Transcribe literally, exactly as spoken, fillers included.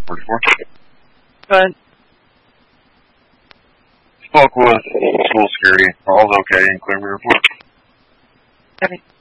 forty-four. Good. Spoke with school security. All's okay in Clearview Report. Every,